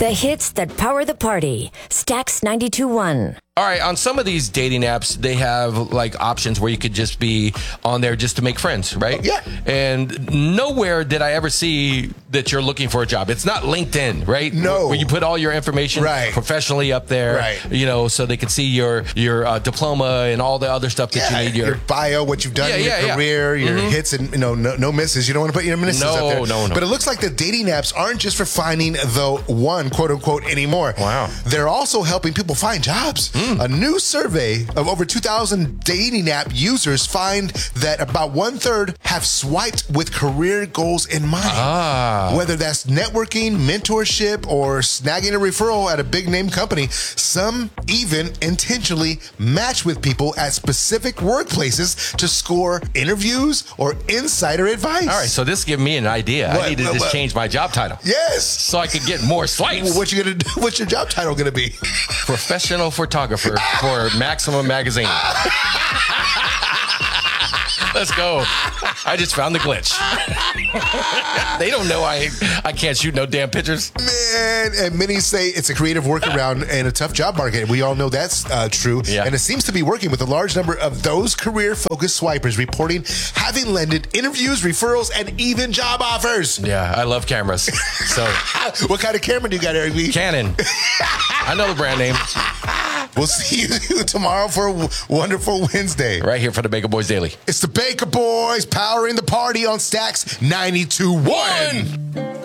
The hits that power the party. Stax 92.1. All right, on some of these dating apps, they have like options where you could just be on there just to make friends, right? Yeah. And nowhere did I ever see that you're looking for a job. It's not LinkedIn, right? No. Where you put all your information professionally up there, Right. you know, so they can see your diploma and all the other stuff that you need. Your bio, what you've done in your career, your hits, and no misses. You don't want to put your misses up there. No. But it looks like the dating apps aren't just for finding the one, quote unquote, anymore. Wow. They're also helping people find jobs. A new survey of over 2,000 dating app users find that about 1/3 have swiped with career goals in mind. Whether that's networking, mentorship, or snagging a referral at a big name company, some even intentionally match with people at specific workplaces to score interviews or insider advice. All right, so this gives me an idea. I need to just change my job title. Yes. So I could get more swipes. Well, what you gonna do? What's your job title gonna be? Professional photographer for Maximum Magazine. Let's go. I just found the glitch. They don't know I can't shoot no damn pictures. Man, and many say it's a creative workaround and a tough job market. We all know that's true. Yeah. And it seems to be working with a large number of those career-focused swipers reporting having landed interviews, referrals, and even job offers. Yeah, I love cameras. So, what kind of camera do you got, Eric B? Canon. I know the brand name. We'll see you tomorrow for a wonderful Wednesday. Right here for the Baker Boys Daily. It's the Baker Boys powering the party on Stax 92.1.